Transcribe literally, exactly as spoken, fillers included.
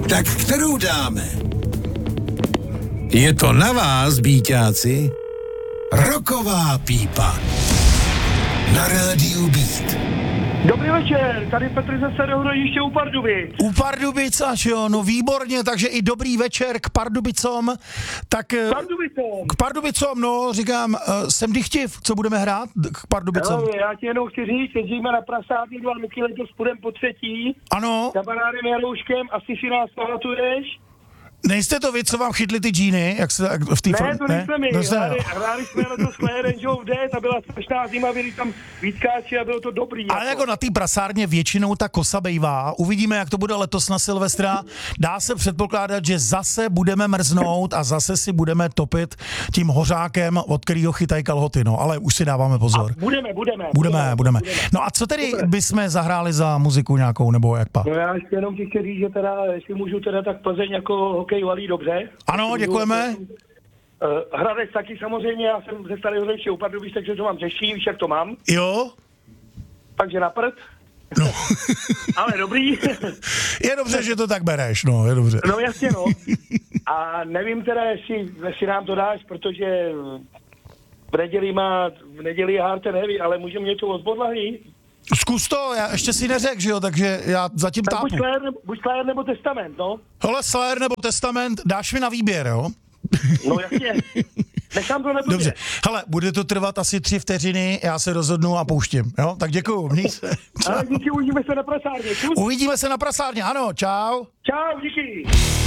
Tak kterou dáme? Je to na vás, bíťáci. Roková pípa. Na rádiu Beat. Dobrý večer, tady Petr ze Starého Hradiště u Pardubic. U Pardubic, až jo, no výborně, takže i dobrý večer k Pardubicom. Tak Pardubicom. K Pardubicom, no, říkám, jsem dychtiv, co budeme hrát k Pardubicom? No, já ti jenom chci říct, jezdíme na Prasátý dva roky, letos půjdem po třetí. Ano. Kamarádem Jarouškem, asi si nás pamatuješ. Nejste to vy, co vám chytli ty džíny, jak se v té Ne, to nejsme my, no, hráli, hráli jsme letos s Rangeou v D, ta byla strašná zima, byli tam víckáči a bylo to dobrý. Ale jako na té prasárně většinou ta kosa bejvá. Uvidíme, jak to bude letos na Silvestra. Dá se předpokládat, že zase budeme mrznout a zase si budeme topit tím hořákem, od kterého chytají kalhoty, no, ale už si dáváme pozor. A budeme, budeme. Budeme, budeme. No a co tedy bychom zahráli za muziku nějakou, nebo jak pa? No já ještě jenom ti chci říct, že teda, jestli můžu teda, tak Plzeň jako hokej valí dobře. Ano, děkujeme. Uh, Hradec taky samozřejmě, já jsem ze Starého Hradiště u Pardubic, takže to mám řeší, víš, jak to mám. Jo. Takže na prd. No. Ale dobrý. Je dobře, že to tak bereš, no, je dobře. No jasně, no. A nevím teda, jestli, jestli nám to dáš, protože v neděli má, v neděli je Hard and Heavy, ale můžeme něco od Bodlahy. Zkus to, já ještě si neřekl, že jo, takže já zatím Tak tápu. buď Slayer, nebo, buď Slayer nebo Testament, no. Hele, Slayer nebo Testament, dáš mi na výběr, jo? No jasně. Nechám to neblbě. Dobře, hele, bude to trvat asi tři vteřiny, já se rozhodnu a pouštím, jo? Tak děkuju, měj se. Ale díky, uvidíme se na prasárně. Uvidíme se na prasárně, ano, čau. Čau, díky.